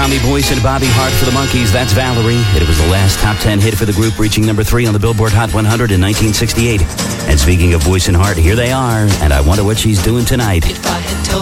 Tommy Boyce and Bobby Hart for the Monkees. That's Valerie. It was the last top 10 hit for the group, reaching number 3 on the Billboard Hot 100 in 1968. And speaking of Boyce and Hart, here they are, and I wonder what she's doing tonight. If I had told